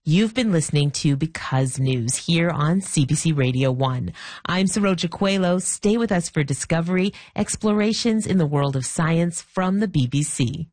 You've been listening to Because News here on CBC Radio 1. I'm Saroja Coelho. Stay with us for Discovery, explorations in the world of science from the BBC.